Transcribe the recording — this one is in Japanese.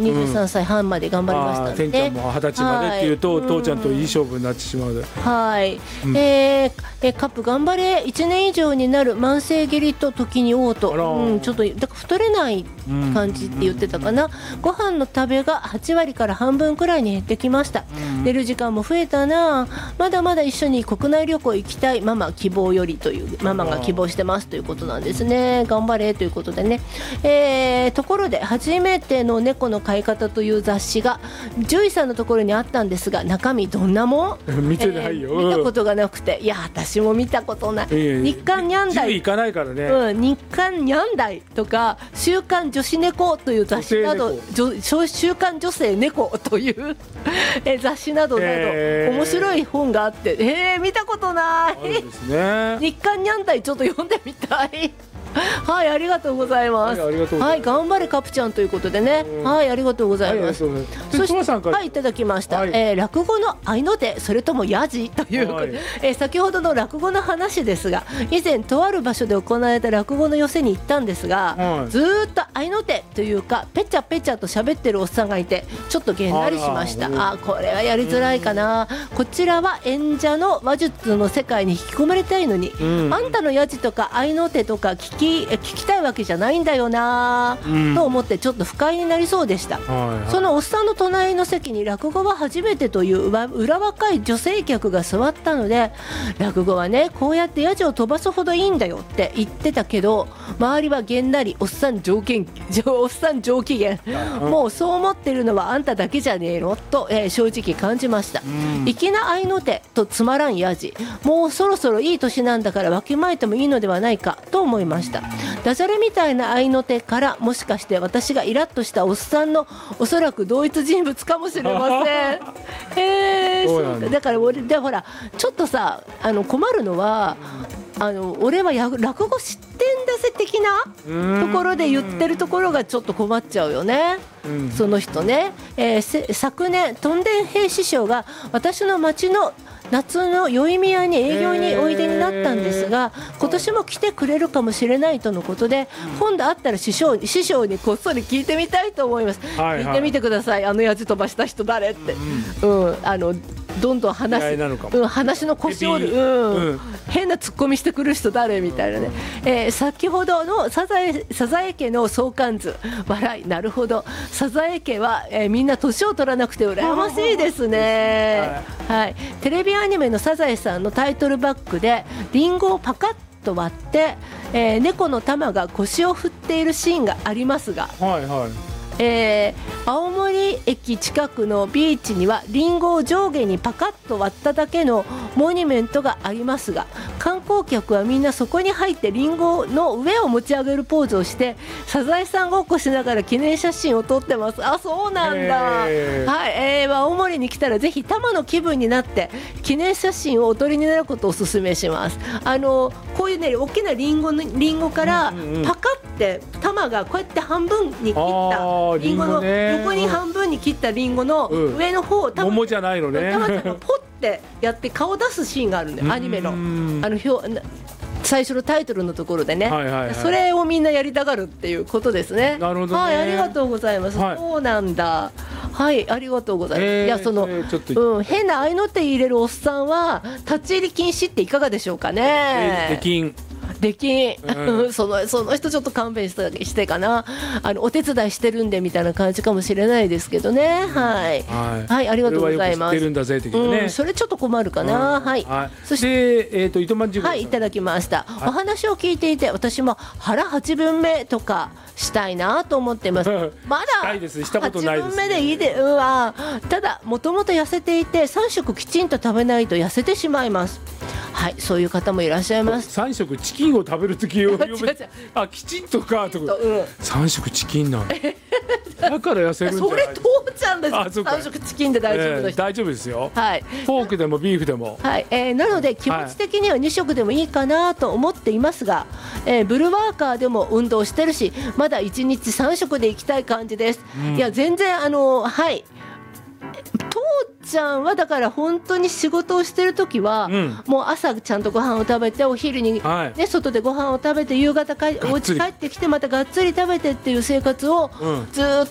23歳半まで頑張りましたので、 てんちゃんも20歳までっていうと、父ちゃんといい勝負になってしまうで。 はい、カップ頑張れ、1年以上になる慢性下痢と時に嘔吐、ちょっとだから太れない感じって言ってたかな。ご飯の食べが8割から半分くらいに減ってきました。寝る時間も増えたな。まだまだ一緒に国内旅行行きたいママ希望よりという、ママが希望してますということなんですね。頑張れということでね、ところで初めての猫の飼い方という雑誌が獣医さんのところにあったんですが、中身どんなもん見てないよ、 見たことがなくて、いや私も見たことない。日刊ニャンダイ、 行かないからね、 日刊ニャンダイとか週刊女子猫という雑誌など、週刊女性猫という雑誌など面白い本があって、見たことない。 ですね、 日刊ニャンダイちょっと読んでみたい。はい、ありがとうございます。はい、頑張れカプちゃんということでね。はい、ありがとうございます。そして、はい、いただきました。落語の合いの手、それともやじということで、先ほどの落語の話ですが、以前とある場所で行われた落語の寄せに行ったんですが、ずーっと合いの手というかペチャペチャと喋ってるおっさんがいて、ちょっとげんなりしました。これはやりづらいかな。こちらは演者の話術の世界に引き込まれたいのに、あんたのやじとか合いの手とか聞きたいわけじゃないんだよなと思って、ちょっと不快になりそうでした。そのおっさんの隣の席に落語は初めてという裏若い女性客が座ったので、落語はねこうやってヤジを飛ばすほどいいんだよって言ってたけど、周りはげんなりおっさん上機嫌、もうそう思ってるのはあんただけじゃねえのと、正直感じました。粋な合いの手とつまらんヤジ、もうそろそろいい年なんだからわきまえてもいいのではないかと思いました。ダジャレみたいな合いの手から、もしかして私がイラッとしたおっさんのおそらく同一人物かもしれません。そうだから俺でほらちょっとさ、困るのは、俺は落語知ってんだぜ的なところで言ってるところがちょっと困っちゃうよね。その人ね、昨年とんでん兵師匠が私の町の夏の宵宮に営業においでになったんですが、今年も来てくれるかもしれないとのことで、今度会ったら師匠にこっそり聞いてみたいと思います。聞いてみてください。やじ飛ばした人誰って、どんどん話の腰折る、変なツッコミしてくる人誰みたいなね。先ほどのサザエ家の相関図、笑い、なるほど、サザエ家は、みんな年を取らなくて羨ましいですね。はい、テレビアニメのサザエさんのタイトルバックでリンゴをパカッと割って、猫の玉が腰を振っているシーンがありますが、青森駅近くのビーチにはリンゴを上下にパカッと割っただけのモニュメントがありますが、観光客はみんなそこに入ってリンゴの上を持ち上げるポーズをしてサザエさんごっこしながら記念写真を撮ってます。あ、そうなんだ。はい、青森に来たらぜひ玉の気分になって記念写真をお撮りになることをお勧めします。こういうね、大きなリンゴからパカって玉がこうやって半分に切ったリンゴの横に半分に切ったリンゴの上の方、 桃じゃないのね。 玉ちゃんがポッてやって顔出すシーンがあるんだよ、アニメの最初のタイトルのところでね、それをみんなやりたがるっていうことですね。 なるほどね。 はい、ありがとうございます。そうなんだ。はい、ありがとうございます。いや、変な合いの手入れるおっさんは立ち入り禁止っていかがでしょうかね。できん、その人ちょっと勘弁してかな。お手伝いしてるんでみたいな感じかもしれないですけどね。はい、はい、ありがとうございます。それちょっと困るかな。はい。そして糸満地方、 はい、いただきました。お話を聞いていて、私も腹8分目とかしたいなと思ってます。まだ8分目でいいで、ただもともと痩せていて3食きちんと食べないと痩せてしまいます。はい、そういう方もいらっしゃいます。 3食チキンを食べるときをきちんとかとか、3食チキンなのだから痩せるんじゃない。 それ父ちゃんです。3食チキンで大丈夫です。 大丈夫ですよ。 はい、 ポークでもビーフでも。 はい、なので気持ち的には2食でもいいかなと思っていますが、ブルワーカーでも運動してるし、まだ1日3食で行きたい感じです。いや、全然はい。父ちゃんはだから本当に仕事をしてる時は、もう朝ちゃんとご飯を食べて、お昼に、外でご飯を食べて、夕方お家帰ってきてまたがっつり食べてっていう生活をずっ